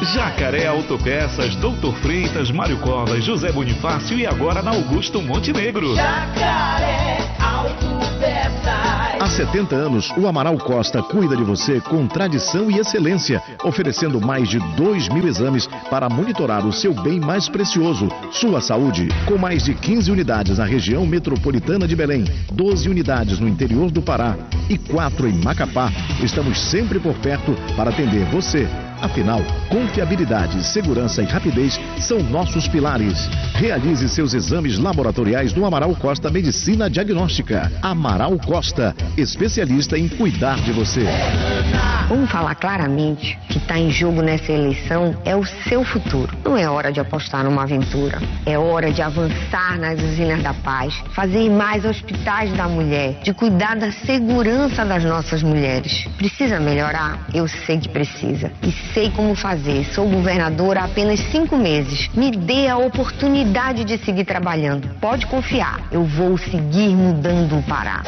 Jacaré Autopeças, Doutor Freitas, Mário Covas, José Bonifácio e agora na Augusto Montenegro. Jacaré Autopeças. Há 70 anos, o Amaral Costa cuida de você com tradição e excelência, oferecendo mais de 2.000 exames para monitorar o seu bem mais precioso, sua saúde. Com mais de 15 unidades na região metropolitana de Belém, 12 unidades no interior do Pará e 4 em Macapá, estamos sempre por perto para atender você. Afinal, confiabilidade, segurança e rapidez são nossos pilares. Realize seus exames laboratoriais no Amaral Costa Medicina Diagnóstica. Amaral Costa, especialista em cuidar de você. Vamos falar claramente que está em jogo nessa eleição é o seu futuro. Não é hora de apostar numa aventura. É hora de avançar nas usinas da paz, fazer mais hospitais da mulher, de cuidar da segurança das nossas mulheres. Precisa melhorar? Eu sei que precisa. E sei como fazer. Sou governadora há apenas 5 meses. Me dê a oportunidade de seguir trabalhando. Pode confiar. Eu vou seguir mudando o Pará.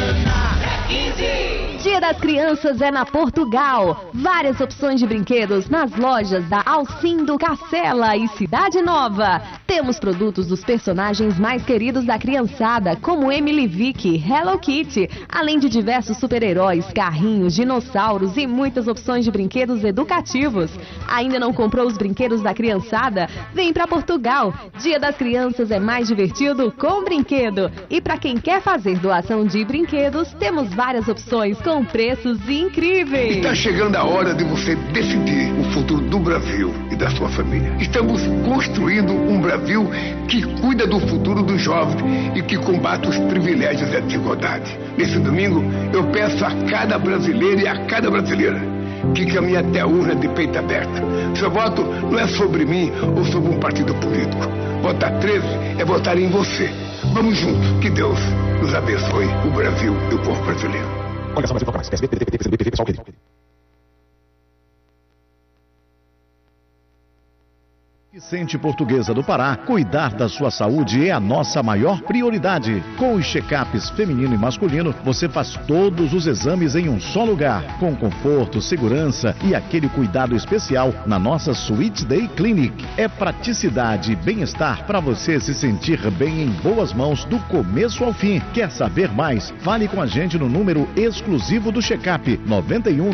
Dia das Crianças é na Portugal. Várias opções de brinquedos nas lojas da Alcindo, Cacela e Cidade Nova. Temos produtos dos personagens mais queridos da criançada, como Emily Vick, Hello Kitty, além de diversos super-heróis, carrinhos, dinossauros e muitas opções de brinquedos educativos. Ainda não comprou os brinquedos da criançada? Vem pra Portugal. Dia das Crianças é mais divertido com brinquedo. E para quem quer fazer doação de brinquedos, temos várias opções com preços incríveis. Está chegando a hora de você decidir o futuro do Brasil e da sua família. Estamos construindo um Brasil que cuida do futuro dos jovens e que combate os privilégios e a desigualdade. Nesse domingo, eu peço a cada brasileiro e a cada brasileira que caminhe até a urna de peito aberto. Seu voto não é sobre mim ou sobre um partido político. Votar 13 é votar em você. Vamos juntos. Que Deus nos abençoe, o Brasil e o povo brasileiro. Coligação Brasil Toca Mais. PSB, PDT, PCB, pessoal querido. Vicente Portuguesa do Pará, cuidar da sua saúde é a nossa maior prioridade. Com os check-ups feminino e masculino, você faz todos os exames em um só lugar, com conforto, segurança e aquele cuidado especial na nossa Sweet Day Clinic. É praticidade e bem-estar para você se sentir bem em boas mãos do começo ao fim. Quer saber mais? Fale com a gente no número exclusivo do check-up 91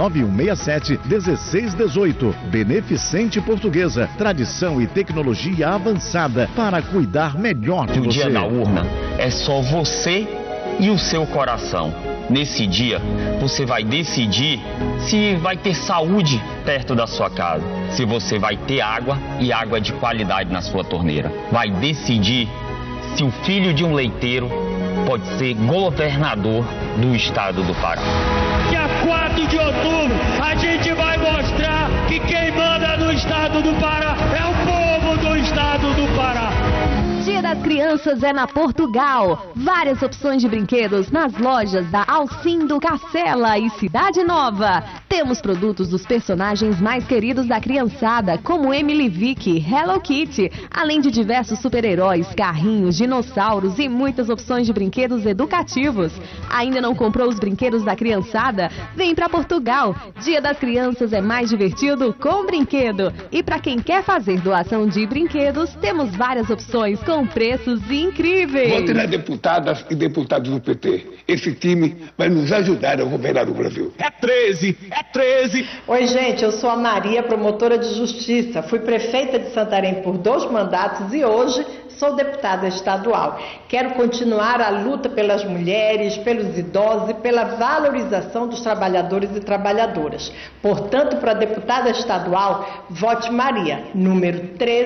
99167 1618. Beneficente Portuguesa, tradição e tecnologia avançada para cuidar melhor de você. O dia da urna é só você e o seu coração. Nesse dia, você vai decidir se vai ter saúde perto da sua casa, se você vai ter água e água de qualidade na sua torneira. Vai decidir se o filho de um leiteiro pode ser governador do estado do Pará. Dia 4 de outubro, a gente vai mostrar que quem manda no estado do Pará é o povo do estado do Pará. Dia das Crianças é na Portugal. Várias opções de brinquedos nas lojas da Alcindo, Cacela e Cidade Nova. Temos produtos dos personagens mais queridos da criançada, como Emily Vick, Hello Kitty, além de diversos super-heróis, carrinhos, dinossauros e muitas opções de brinquedos educativos. Ainda não comprou os brinquedos da criançada? Vem pra Portugal. Dia das Crianças é mais divertido com brinquedo. E para quem quer fazer doação de brinquedos, temos várias opções com preços incríveis. Vote nas deputadas e deputados do PT. Esse time vai nos ajudar a governar o Brasil. É 13, é 13. Oi, gente, eu sou a Maria, promotora de justiça. Fui prefeita de Santarém por 2 mandatos e hoje sou deputada estadual. Quero continuar a luta pelas mulheres, pelos idosos e pela valorização dos trabalhadores e trabalhadoras. Portanto, para deputada estadual, vote Maria, número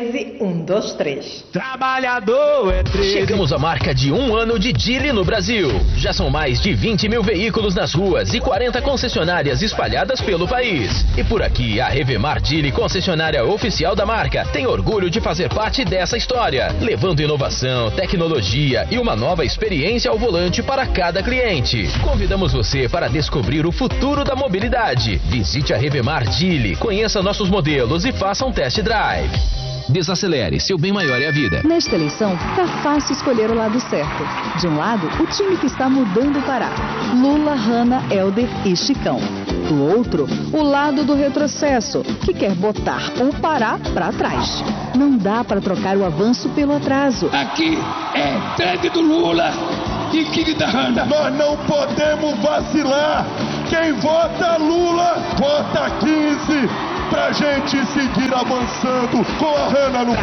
13123. Trabalhador é 13. Chegamos à marca de 1 ano de Geely no Brasil. Já são mais de 20 mil veículos nas ruas e 40 concessionárias espalhadas pelo país. E por aqui, a Revemar Geely, concessionária oficial da marca, tem orgulho de fazer parte dessa história, levando inovação, tecnologia e uma nova experiência ao volante para cada cliente. Convidamos você para descobrir o futuro da mobilidade. Visite a Revemar Geely, conheça nossos modelos e faça um test drive. Desacelere, seu bem maior é a vida. Nesta eleição, tá fácil escolher o lado certo. De um lado, o time que está mudando o Pará. Lula, Hanna, Helder e Chicão. Do outro, o lado do retrocesso, que quer botar o Pará para trás. Não dá para trocar o avanço pelo atraso. Aqui é Ted do Lula e King da Hanna. Nós não podemos vacilar. Quem vota Lula, vota 15. Pra gente seguir avançando com a Hanna no